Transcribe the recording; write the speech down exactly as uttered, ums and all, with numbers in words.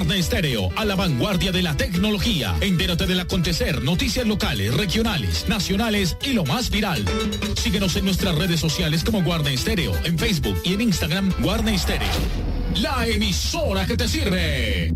Guardia Estéreo, a la vanguardia de la tecnología. Entérate del acontecer, noticias locales, regionales, nacionales y lo más viral. Síguenos en nuestras redes sociales como Guardia Estéreo, en Facebook y en Instagram, Guardia Estéreo. La emisora que te sirve.